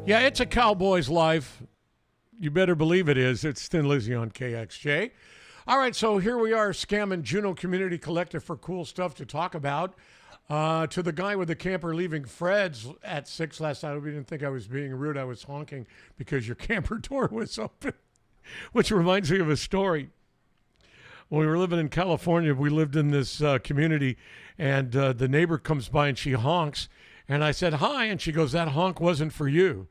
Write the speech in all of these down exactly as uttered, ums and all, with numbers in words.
Yeah, it's a cowboy's life. You better believe it is. It's Thin Lizzy on K X J. All right, so here we are scamming Juneau Community Collective for cool stuff to talk about. Uh, to the guy with the camper leaving Fred's at six last night. We didn't think I was being rude. I was honking because your camper door was open, which reminds me of a story. When we were living in California, we lived in this uh, community, and uh, the neighbor comes by and she honks. And I said, hi, and she goes, that honk wasn't for you.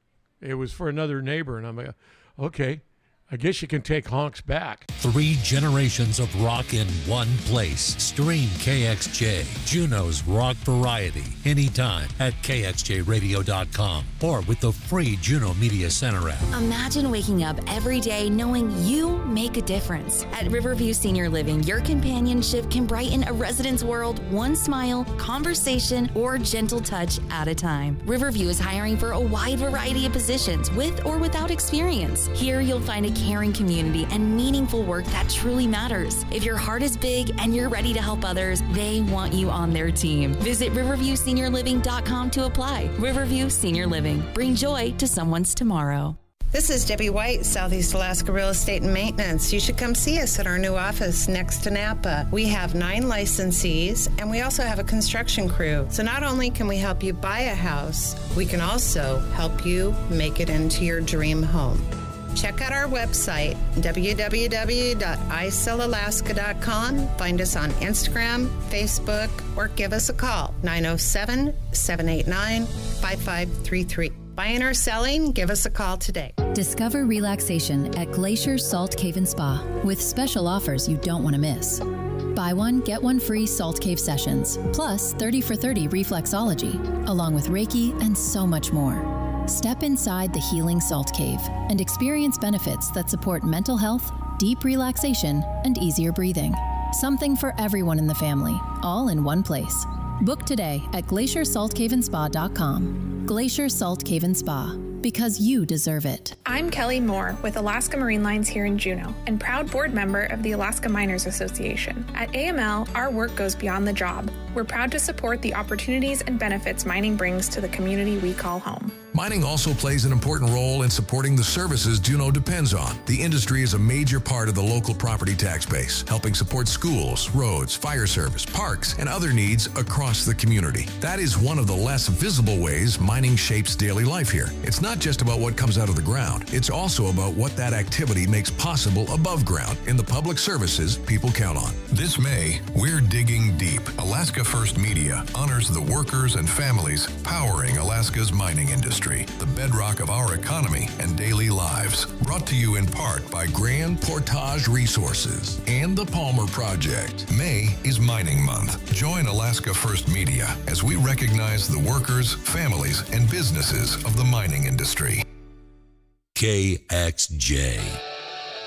It was for another neighbor. And I'm like, okay, I guess you can take honks back. Three generations of rock in one place. Stream K X J, Juneau's rock variety, anytime at K X J radio dot com or with the free Juneau Media Center app. Imagine waking up every day knowing you make a difference. At Riverview Senior Living, your companionship can brighten a resident's world one smile, conversation, or gentle touch at a time. Riverview is hiring for a wide variety of positions with or without experience. Here you'll find a caring community and meaningful work that truly matters. If your heart is big and you're ready to help others, they want you on their team. Visit riverview senior living dot com to apply. Riverview Senior Living. Bring joy to someone's tomorrow. This is Debbie White, Southeast Alaska Real Estate and Maintenance. You should come see us at our new office next to Napa. We have nine licensees, and we also have a construction crew. So not only can we help you buy a house, we can also help you make it into your dream home. Check out our website, w w w dot i sell alaska dot com. Find us on Instagram, Facebook, or give us a call, nine oh seven, seven eight nine, five five three three. Buying or selling? Give us a call today. Discover relaxation at Glacier Salt Cave and Spa with special offers you don't want to miss. Buy one, get one free Salt Cave sessions, plus thirty for thirty reflexology, along with Reiki and so much more. Step inside the healing Salt Cave and experience benefits that support mental health, deep relaxation, and easier breathing. Something for everyone in the family, all in one place. Book today at glacier salt cave and spa dot com. Glacier Salt Cave and Spa, because you deserve it. I'm Kelly Moore with Alaska Marine Lines here in Juneau and proud board member of the Alaska Miners Association. At A M L, our work goes beyond the job. We're proud to support the opportunities and benefits mining brings to the community we call home. Mining also plays an important role in supporting the services Juneau depends on. The industry is a major part of the local property tax base, helping support schools, roads, fire service, parks, and other needs across the community. That is one of the less visible ways mining shapes daily life here. It's not just about what comes out of the ground. It's also about what that activity makes possible above ground in the public services people count on. This May, we're digging deep. Alaska First Media honors the workers and families powering Alaska's mining industry, the bedrock of our economy and daily lives. Brought to you in part by Grand Portage Resources and the Palmer Project. May is Mining Month. Join Alaska First Media as we recognize the workers, families, and businesses of the mining industry. K X J.